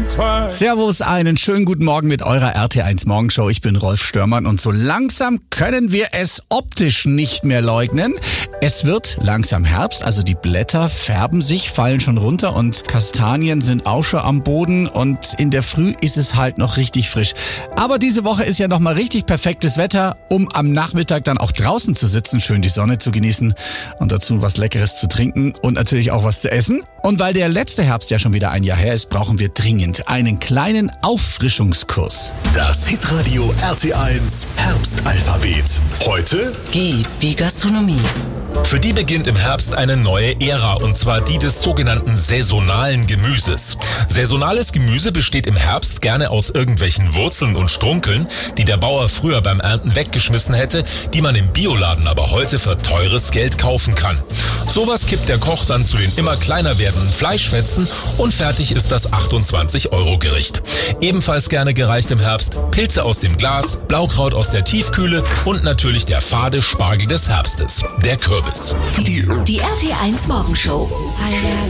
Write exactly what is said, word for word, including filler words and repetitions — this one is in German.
Servus, einen schönen guten Morgen mit eurer R T eins Morgenshow. Ich bin Rolf Störmann und so langsam können wir es optisch nicht mehr leugnen. Es wird langsam Herbst, also die Blätter färben sich, fallen schon runter und Kastanien sind auch schon am Boden und in der Früh ist es halt noch richtig frisch. Aber diese Woche ist ja nochmal richtig perfektes Wetter, um am Nachmittag dann auch draußen zu sitzen, schön die Sonne zu genießen und dazu was Leckeres zu trinken und natürlich auch was zu essen. Und weil der letzte Herbst ja schon wieder ein Jahr her ist, brauchen wir dringend einen kleinen Auffrischungskurs. Das Hitradio R T eins Herbstalphabet. Heute G wie Gastronomie. Für die beginnt im Herbst eine neue Ära, und zwar die des sogenannten saisonalen Gemüses. Saisonales Gemüse besteht im Herbst gerne aus irgendwelchen Wurzeln und Strunkeln, die der Bauer früher beim Ernten weggeschmissen hätte, die man im Bioladen aber heute für teures Geld kaufen kann. Sowas kippt der Koch dann zu den immer kleiner werdenden Fleischfetzen und fertig ist das achtundzwanzig Euro Gericht. Ebenfalls gerne gereicht im Herbst Pilze aus dem Glas, Blaukraut aus der Tiefkühle und natürlich der fade Spargel des Herbstes, der Kürbis. Die R T eins Morgenshow.